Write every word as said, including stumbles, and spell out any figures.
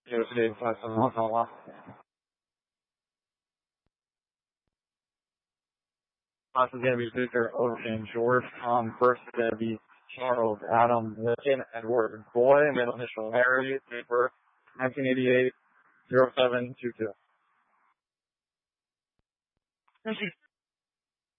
zero three five seven Hotel Lost. Class is going to be Victor, Ocean, George, Tom, first is going to be Charles, Adam, Lincoln, Edward, Boy, middle initial Harry, date birth, nineteen eighty-eight, zero seven two two. Thank you.